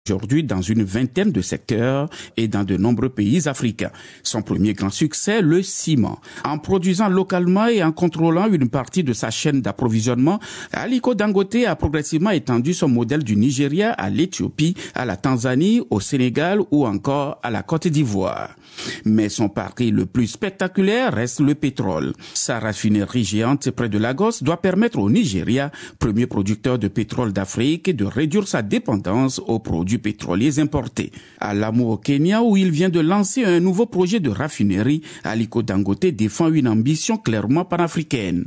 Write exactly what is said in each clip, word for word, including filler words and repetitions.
aujourd'hui dans une vingtaine de secteurs et dans de nombreux pays africains. Son premier grand succès, le ciment. En produisant localement et en contrôlant une partie de sa chaîne d'approvisionnement, Aliko Dangote a progressivement étendu son modèle du Nigeria à l'Éthiopie, à la Tanzanie, au Sénégal ou encore à la Côte d'Ivoire. Mais son pari le plus spectaculaire reste le pétrole. Sa raffinerie géante près de Lagos doit permettre au Nigeria, premier producteur de pétrole d'Afrique, de réduire sa dépendance aux produits pétroliers importés. À Lamu au Kenya, où il vient de lancer un nouveau projet de raffinerie, Aliko Dangote défend une ambition clairement panafricaine.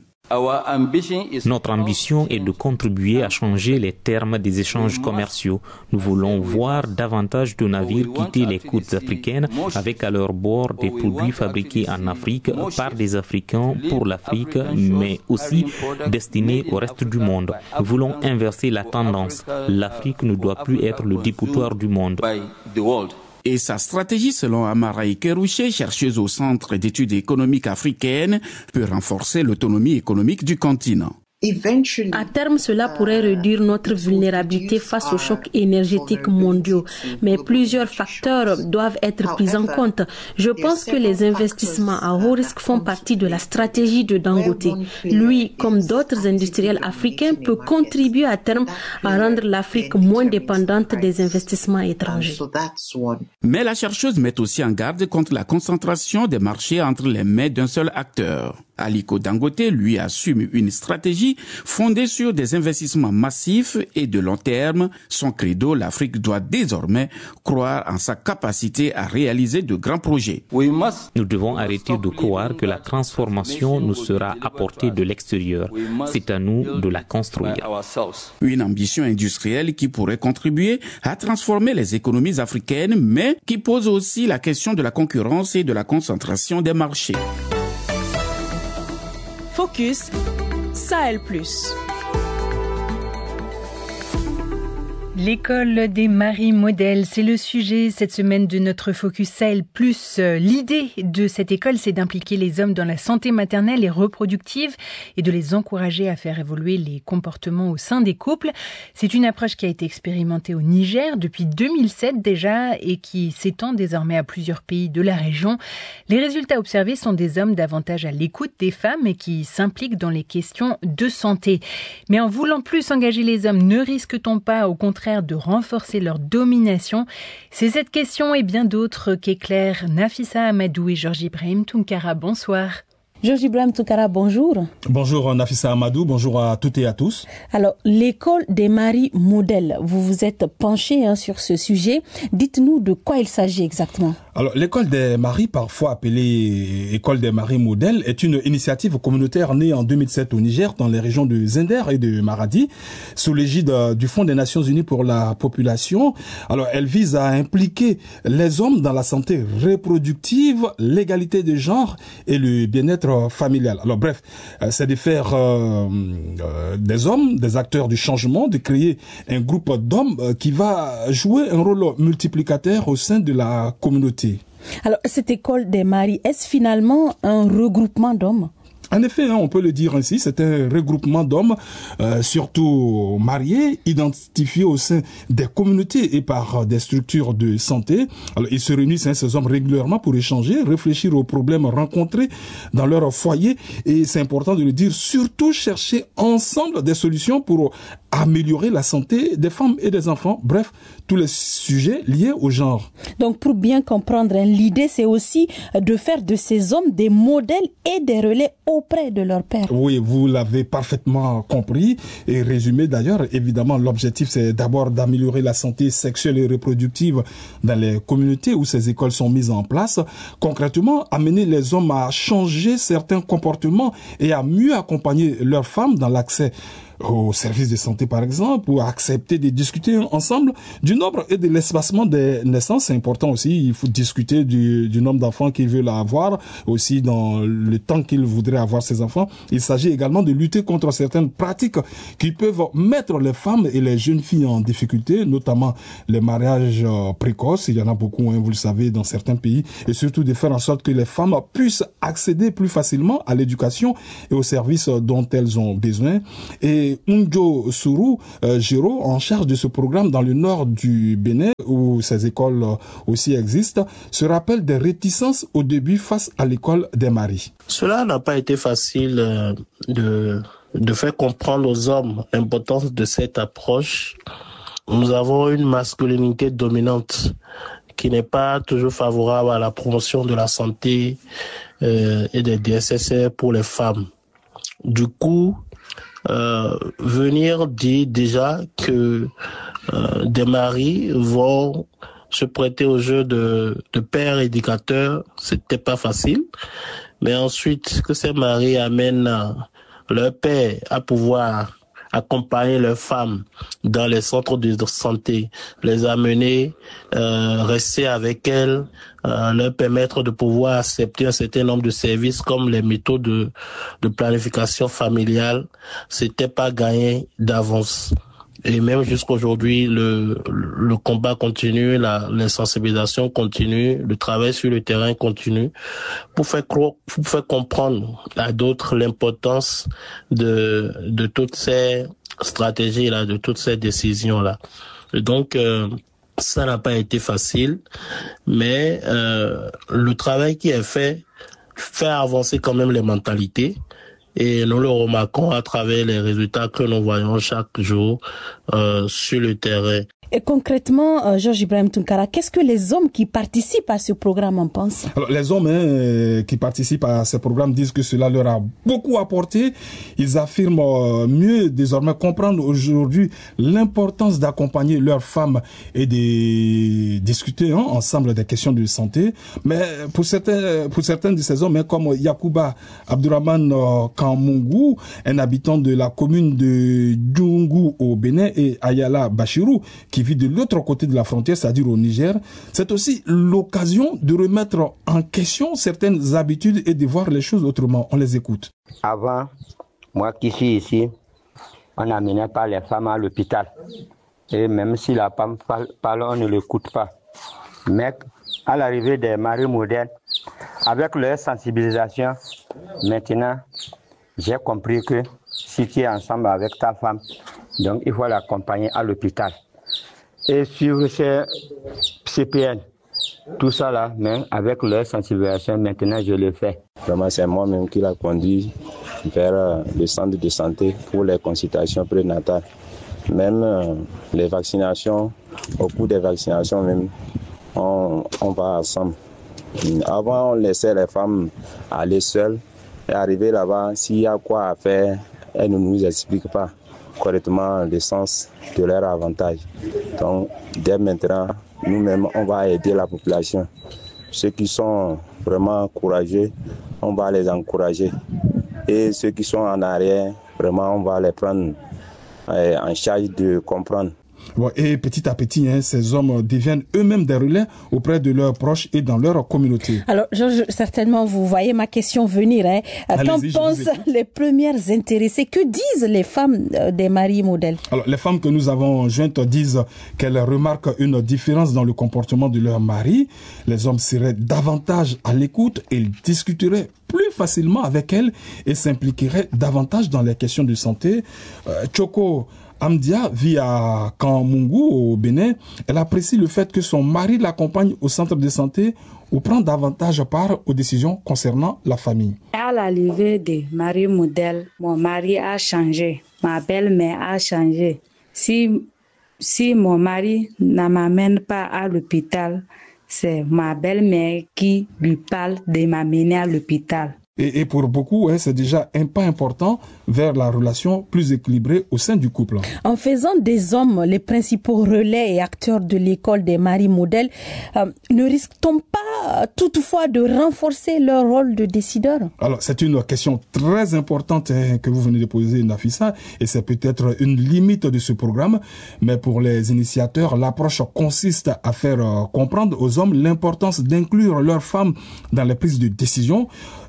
Notre ambition est de contribuer à changer les termes des échanges commerciaux. Nous voulons voir davantage de navires quitter les côtes africaines avec à leur bord des produits fabriqués en Afrique par des Africains pour l'Afrique, mais aussi destinés au reste du monde. Nous voulons inverser la tendance. L'Afrique ne doit plus être le dépotoir du monde. Et sa stratégie, selon Amara Ikerouché, chercheuse au Centre d'études économiques africaines, peut renforcer l'autonomie économique du continent. À terme, cela pourrait réduire notre vulnérabilité face aux chocs énergétiques mondiaux. Mais plusieurs facteurs doivent être pris en compte. Je pense que les investissements à haut risque font partie de la stratégie de Dangote. Lui, comme d'autres industriels africains, peut contribuer à terme à rendre l'Afrique moins dépendante des investissements étrangers. Mais la chercheuse met aussi en garde contre la concentration des marchés entre les mains d'un seul acteur. Aliko Dangote, lui, assume une stratégie fondée sur des investissements massifs et de long terme. Son credo, l'Afrique doit désormais croire en sa capacité à réaliser de grands projets. Nous devons arrêter de croire que la transformation nous sera apportée de l'extérieur. C'est à nous de la construire. Une ambition industrielle qui pourrait contribuer à transformer les économies africaines, mais qui pose aussi la question de la concurrence et de la concentration des marchés. Focus Sahel Plus. L'école des maris modèles, c'est le sujet cette semaine de notre Focus Sahel Plus. L'idée de cette école, c'est d'impliquer les hommes dans la santé maternelle et reproductive et de les encourager à faire évoluer les comportements au sein des couples. C'est une approche qui a été expérimentée au Niger depuis deux mille sept déjà et qui s'étend désormais à plusieurs pays de la région. Les résultats observés sont des hommes davantage à l'écoute des femmes et qui s'impliquent dans les questions de santé. Mais en voulant plus engager les hommes, ne risque-t-on pas au contraire de renforcer leur domination? C'est cette question et bien d'autres qu'éclairent Nafissa Amadou et Georges Ibrahim Tounkara. Bonsoir. Georges Ibrahim Tounkara, bonjour. Bonjour Nafissa Amadou, bonjour à toutes et à tous. Alors, l'école des maris modèles, vous vous êtes penché hein, sur ce sujet. Dites-nous de quoi il s'agit exactement. Alors, l'école des maris, parfois appelée école des maris modèles, est une initiative communautaire née en deux mille sept au Niger, dans les régions de Zender et de Maradi, sous l'égide du Fonds des Nations Unies pour la population. Alors, elle vise à impliquer les hommes dans la santé reproductive, l'égalité de genre et le bien-être familial. Alors, bref, c'est de faire euh, euh, des hommes, des acteurs du changement, de créer un groupe d'hommes euh, qui va jouer un rôle multiplicateur au sein de la communauté. Alors, cette école des maris, est-ce finalement un regroupement d'hommes ? En effet, hein, on peut le dire ainsi, c'est un regroupement d'hommes, euh, surtout mariés, identifiés au sein des communautés et par euh, des structures de santé. Alors, ils se réunissent, hein, ces hommes, régulièrement pour échanger, réfléchir aux problèmes rencontrés dans leur foyer et, c'est important de le dire, surtout chercher ensemble des solutions pour améliorer la santé des femmes et des enfants. Bref, tous les sujets liés au genre. Donc, pour bien comprendre, hein, l'idée, c'est aussi de faire de ces hommes des modèles et des relais auprès de leur père. Oui, vous l'avez parfaitement compris et résumé d'ailleurs. Évidemment, l'objectif, c'est d'abord d'améliorer la santé sexuelle et reproductive dans les communautés où ces écoles sont mises en place. Concrètement, amener les hommes à changer certains comportements et à mieux accompagner leurs femmes dans l'accès aux services de santé par exemple, ou accepter de discuter ensemble du nombre et de l'espacement des naissances. C'est important aussi, il faut discuter du, du nombre d'enfants qu'ils veulent avoir, aussi dans le temps qu'ils voudraient avoir ces enfants. Il s'agit également de lutter contre certaines pratiques qui peuvent mettre les femmes et les jeunes filles en difficulté, notamment les mariages précoces, il y en a beaucoup, hein, vous le savez, dans certains pays, et surtout de faire en sorte que les femmes puissent accéder plus facilement à l'éducation et aux services dont elles ont besoin. Et Et Unjo Sourou euh, Giro, en charge de ce programme dans le nord du Bénin, où ces écoles euh, aussi existent, se rappelle des réticences au début face à l'école des maris. Cela n'a pas été facile euh, de, de faire comprendre aux hommes l'importance de cette approche. Nous avons une masculinité dominante qui n'est pas toujours favorable à la promotion de la santé euh, et des D S S R pour les femmes. Du coup, euh, venir dire déjà que euh, des maris vont se prêter au jeu de, de père éducateur, c'était pas facile. Mais ensuite, que ces maris amènent leur père à pouvoir accompagner leurs femmes dans les centres de santé, les amener, euh, rester avec elles, euh, leur permettre de pouvoir accepter un certain nombre de services comme les méthodes de, de planification familiale, c'était pas gagné d'avance. Et même jusqu'aujourd'hui, le, le combat continue, la, la sensibilisation continue, le travail sur le terrain continue pour faire, pour faire comprendre à d'autres l'importance de, de toutes ces stratégies-là, de toutes ces décisions-là. Et donc, euh, ça n'a pas été facile, mais euh, le travail qui est fait fait avancer quand même les mentalités. Et nous le remarquons à travers les résultats que nous voyons chaque jour euh, sur le terrain. Et concrètement, euh, Georges Ibrahim Tounkara, qu'est-ce que les hommes qui participent à ce programme en pensent? Alors, les hommes hein, qui participent à ce programme disent que cela leur a beaucoup apporté. Ils affirment euh, mieux désormais comprendre aujourd'hui l'importance d'accompagner leurs femmes et de discuter hein, ensemble des questions de santé. Mais pour certains, pour certains de ces hommes, hein, comme Yakuba Abdurrahman euh, Kamungu, un habitant de la commune de Djoungou au Bénin, et Ayala Bachirou, qui vit de l'autre côté de la frontière, c'est-à-dire au Niger, c'est aussi l'occasion de remettre en question certaines habitudes et de voir les choses autrement. On les écoute. Avant, moi qui suis ici, on n'amenait pas les femmes à l'hôpital. Et même si la femme parle, on ne l'écoute pas. Mais à l'arrivée des maris modernes, avec leur sensibilisation, maintenant, j'ai compris que si tu es ensemble avec ta femme, donc il faut l'accompagner à l'hôpital. Et suivre ces C P N, tout ça là, mais avec leur sensibilisation, maintenant je le fais. Vraiment, c'est moi-même qui l'a conduit vers le centre de santé pour les consultations prénatales. Même euh, les vaccinations, au cours des vaccinations même, on, on va ensemble. Avant, on laissait les femmes aller seules et arriver là-bas, s'il y a quoi à faire, elles ne nous expliquent pas correctement le sens de leur avantage. Donc, dès maintenant, nous-mêmes, on va aider la population. Ceux qui sont vraiment courageux, on va les encourager. Et ceux qui sont en arrière, vraiment, on va les prendre euh, en charge de comprendre. Bon, et petit à petit, hein, ces hommes deviennent eux-mêmes des relais auprès de leurs proches et dans leur communauté. Alors, Georges, certainement, vous voyez ma question venir. Hein. Qu'en pensent les premières intéressées? Que disent les femmes des maris modèles? Alors, les femmes que nous avons jointes disent qu'elles remarquent une différence dans le comportement de leur mari. Les hommes seraient davantage à l'écoute et ils discuteraient plus facilement avec elles et s'impliqueraient davantage dans les questions de santé. Euh, Choco Amdia vit à Kamungu au Bénin. Elle apprécie le fait que son mari l'accompagne au centre de santé ou prend davantage part aux décisions concernant la famille. À l'arrivée des maris modèles, mon mari a changé, ma belle-mère a changé. Si, si mon mari ne m'amène pas à l'hôpital, c'est ma belle-mère qui lui parle de m'amener à l'hôpital. Et, et pour beaucoup, hein, c'est déjà un pas important vers la relation plus équilibrée au sein du couple. En faisant des hommes les principaux relais et acteurs de l'école des maris modèles, euh, ne risque-t-on pas toutefois de renforcer leur rôle de décideur? Alors, c'est une question très importante hein, que vous venez de poser, Nafissa, et c'est peut-être une limite de ce programme. Mais pour les initiateurs, l'approche consiste à faire euh, comprendre aux hommes l'importance d'inclure leurs femmes dans les prises de décision.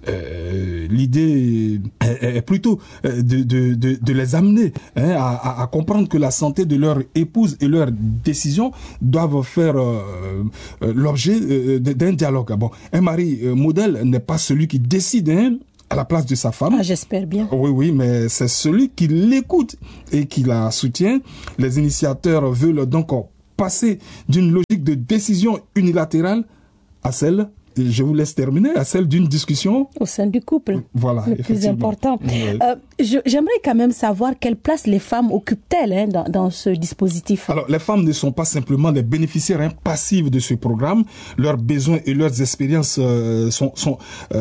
Euh, l'idée est, est plutôt de, de, de, de les amener hein, à, à comprendre que la santé de leur épouse et leurs décisions doivent faire euh, l'objet d'un dialogue. Bon, un mari modèle n'est pas celui qui décide, hein, à la place de sa femme. Ah, j'espère bien. Oui, oui, mais c'est celui qui l'écoute et qui la soutient. Les initiateurs veulent donc passer d'une logique de décision unilatérale à celle, et je vous laisse terminer, à celle d'une discussion au sein du couple. Voilà, le plus important. Oui. Euh, je, j'aimerais quand même savoir quelle place les femmes occupent-elles hein, dans, dans ce dispositif. Alors, les femmes ne sont pas simplement les bénéficiaires hein, passifs de ce programme. Leurs besoins et leurs expériences euh, sont sont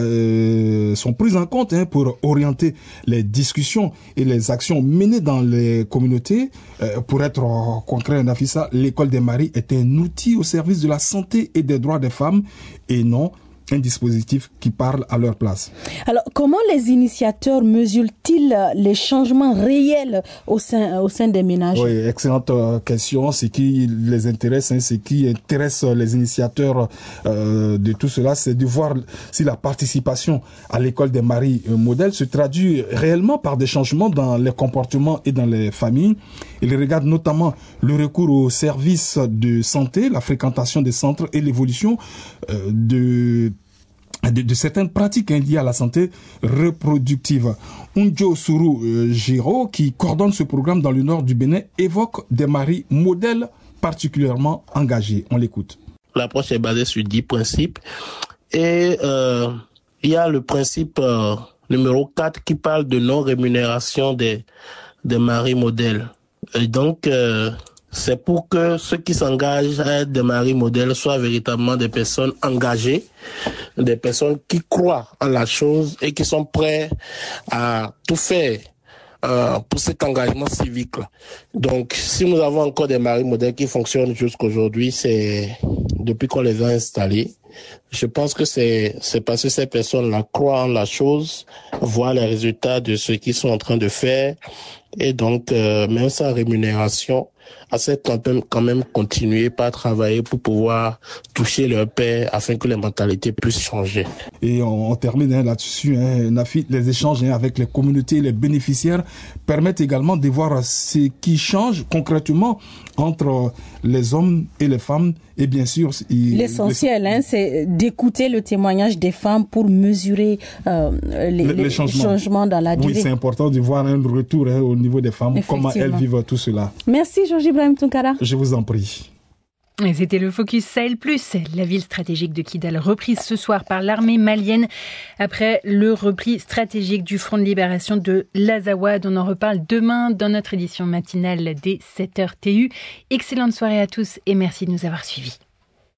euh, sont prises en compte hein, pour orienter les discussions et les actions menées dans les communautés. Euh, pour être euh, concret, Nafissa, l'école des maris est un outil au service de la santé et des droits des femmes et non un dispositif qui parle à leur place. Alors, comment les initiateurs mesurent-ils les changements réels au sein, au sein des ménages? Oui, excellente question. Ce qui les intéresse, hein, ce qui intéresse les initiateurs euh, de tout cela, c'est de voir si la participation à l'école des maris modèles se traduit réellement par des changements dans les comportements et dans les familles. Ils regardent notamment le recours aux services de santé, la fréquentation des centres et l'évolution euh, de De, de certaines pratiques hein, liées à la santé reproductive. Unjo Suru euh, Giro, qui coordonne ce programme dans le nord du Bénin, évoque des maris modèles particulièrement engagés. On l'écoute. L'approche est basée sur dix principes et euh, il y a le principe euh, numéro quatre qui parle de non-rémunération des, des maris modèles. Et donc, euh, c'est pour que ceux qui s'engagent à être des maris modèles soient véritablement des personnes engagées, des personnes qui croient en la chose et qui sont prêts à tout faire euh, pour cet engagement civique-là. Donc, si nous avons encore des maris modèles qui fonctionnent jusqu'aujourd'hui, c'est depuis qu'on les a installés. Je pense que c'est c'est parce que ces personnes-là croient en la chose, voient les résultats de ce qu'ils sont en train de faire, et donc euh, même sans rémunération, acceptent quand même, quand même continuer par travailler pour pouvoir toucher leur paix afin que les mentalités puissent changer. Et on, on termine hein, là-dessus, hein, Nafi, les échanges hein, avec les communautés et les bénéficiaires permettent également de voir ce qui change concrètement entre les hommes et les femmes. Et bien sûr, il, l'essentiel, les... hein, c'est d'écouter le témoignage des femmes pour mesurer euh, les, les, les changements. changements dans la durée. Oui, c'est important de voir un retour hein, au niveau des femmes, comment elles vivent tout cela. Merci, Georges Ibrahim Tounkara. Je vous en prie. Et c'était le Focus Sahel Plus, la ville stratégique de Kidal, reprise ce soir par l'armée malienne après le repli stratégique du Front de libération de l'Azawad. On en reparle demain dans notre édition matinale dès sept heures T U. Excellente soirée à tous et merci de nous avoir suivis.